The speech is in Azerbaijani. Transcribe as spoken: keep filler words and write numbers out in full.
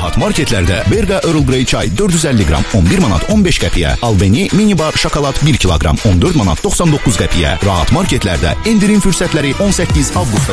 Rahat marketlərdə Berqa Earl Grey çay dörd yüz əlli qram on bir manat on beş qəpiyə, Albeni mini bar şokolad bir kiloqram on dörd manat doxsan doqquz qəpiyə. Rahat marketlərdə indirim fürsətləri on səkkiz avqust